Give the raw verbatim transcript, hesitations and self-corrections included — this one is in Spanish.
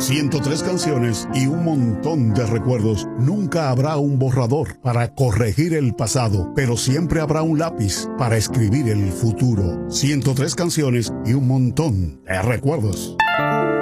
ciento tres canciones y un montón de recuerdos. Nunca habrá un borrador para corregir el pasado, pero siempre habrá un lápiz para escribir el futuro. ciento tres canciones y un montón de recuerdos.